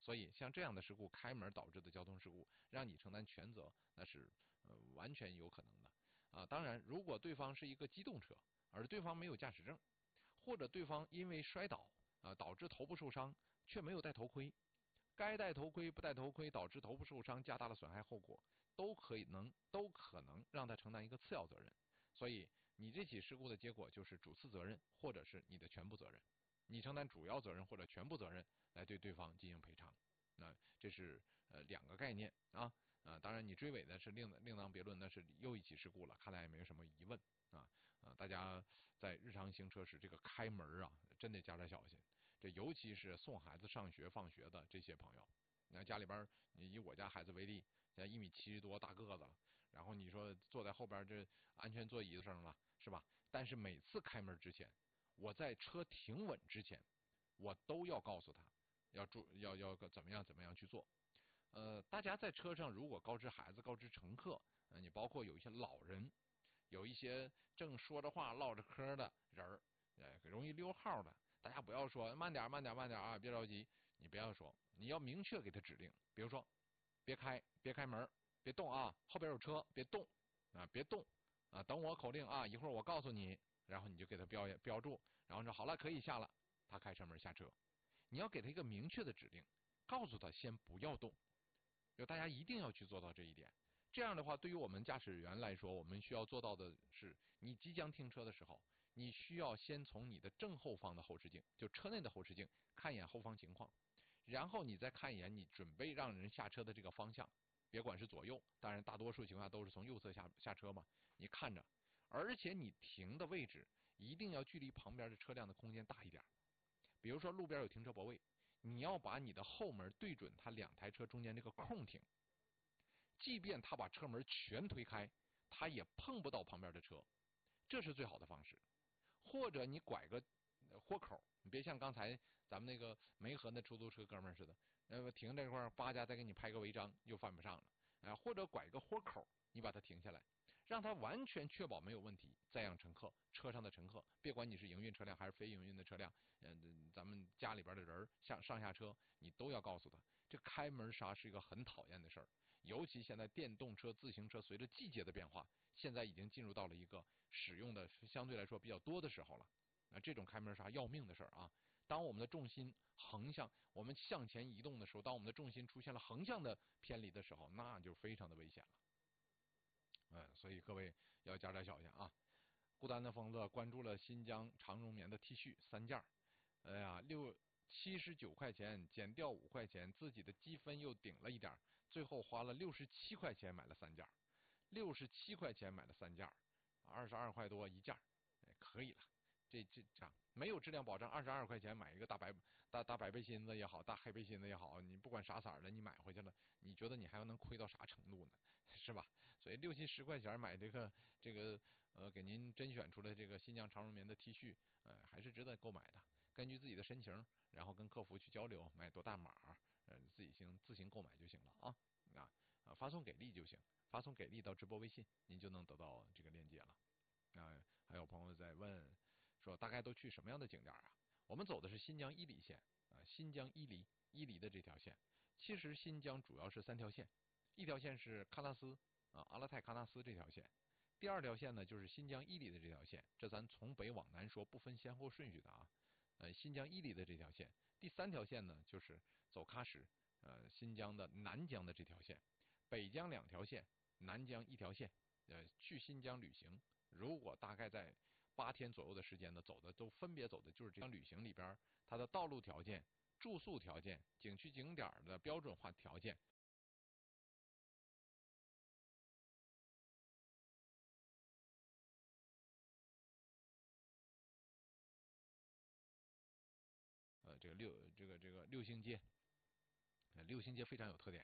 所以像这样的事故，开门导致的交通事故，让你承担全责，那是完全有可能的啊。当然，如果对方是一个机动车，而对方没有驾驶证，或者对方因为摔倒导致头部受伤，却没有戴头盔，该戴头盔不戴头盔导致头部受伤，加大了损害后果，都可能让他承担一个次要责任。所以你这起事故的结果就是主次责任，或者是你的全部责任，你承担主要责任或者全部责任来对对方进行赔偿。那这是两个概念啊。当然你追尾的是另当别论，那是又一起事故了，看来也没有什么疑问啊。大家在日常行车时这个开门啊，真得加点小心。这尤其是送孩子上学放学的这些朋友，那家里边，你以我家孩子为例，现在1.70米多大个子了，然后你说坐在后边这安全座椅子上了，是吧？但是每次开门之前，我在车停稳之前，我都要告诉他要怎么样去做。大家在车上如果告知孩子、告知乘客，你包括有一些老人，有一些正说着话唠着嗑的人儿，容易溜号的，大家不要说慢点啊，别着急，你不要说，你要明确给他指令，比如说别开门，别动啊，后边有车，别动啊，别动啊，等我口令啊，一会儿我告诉你，然后你就给他标注，然后说好了可以下了，他开车门下车，你要给他一个明确的指令，告诉他先不要动。就大家一定要去做到这一点。这样的话，对于我们驾驶员来说，我们需要做到的是，你即将停车的时候，你需要先从你的正后方的后视镜，就车内的后视镜看一眼后方情况，然后你再看一眼你准备让人下车的这个方向，别管是左右，当然大多数情况都是从右侧下车嘛，你看着，而且你停的位置一定要距离旁边的车辆的空间大一点。比如说路边有停车泊位，你要把你的后门对准它两台车中间这个空停，即便他把车门全推开，他也碰不到旁边的车，这是最好的方式。或者你拐个豁口，你别像刚才咱们那个梅河那出租车哥们似的，停这块八家再给你拍个违章又犯不上了，或者拐个豁口，你把它停下来，让他完全确保没有问题，再让车上的乘客，别管你是营运车辆还是非营运的车辆，咱们家里边的人上下车，你都要告诉他，这开门刹是一个很讨厌的事儿。尤其现在电动车、自行车随着季节的变化，现在已经进入到了一个使用的相对来说比较多的时候了。这种开门刹要命的事儿啊！当我们的重心横向，我们向前移动的时候，当我们的重心出现了横向的偏离的时候，那就非常的危险了。所以各位要加点小心啊！孤单的疯子关注了新疆长绒棉的 T 恤3件，哎呀，79块钱减掉5块钱，自己的积分又顶了一点，最后花了67块钱买了3件，67块钱买了3件，22块多一件，可以了。这样没有质量保障，22块钱买一个大白背心子也好，大黑背心子也好，你不管啥色儿的，你买回去了，你觉得你还要能亏到啥程度呢？是吧？所以60、10块钱买这个给您甄选出来这个新疆长绒棉的 T 恤，还是值得购买的。根据自己的申请，然后跟客服去交流，买多大码，自行购买就行了发送给力就行，发送给力到直播微信，您就能得到这个链接了。还有朋友在问说，大概都去什么样的景点啊？我们走的是新疆伊犁县新疆伊犁的这条线。其实新疆主要是3条线，一条线是喀纳斯阿勒泰喀纳斯这条线，第2条线呢就是新疆伊犁的这条线，这咱从北往南说，不分先后顺序的新疆伊犁的这条线，第3条线呢就是走喀什新疆的南疆的这条线，北疆2条线，南疆1条线。去新疆旅行，如果大概在8天左右的时间呢，走的都分别走的就是这趟旅行里边它的道路条件、住宿条件、景区景点的标准化条件。这个六星街，六星街非常有特点。